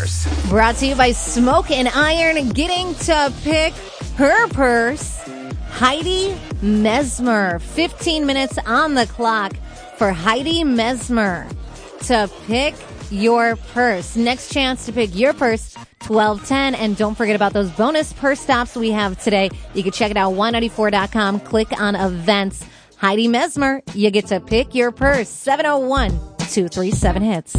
Purse. Brought to you by Smoke and Iron. Getting to pick her purse, Heidi Mesmer. 15 minutes on the clock for Heidi Mesmer to pick your purse. Next chance to pick your purse, 12:10. And don't forget about those bonus purse stops we have today. You can check it out, y94.com. Click on events. Heidi Mesmer, you get to pick your purse. 701-237-HITS.